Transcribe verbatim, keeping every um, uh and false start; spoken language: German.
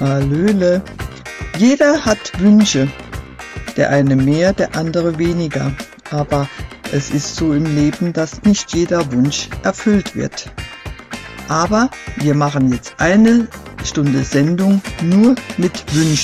Hallöle. Jeder hat Wünsche. Der eine mehr, der andere weniger. Aber es ist so im Leben, dass nicht jeder Wunsch erfüllt wird. Aber wir machen jetzt eine Stunde Sendung nur mit Wünschen.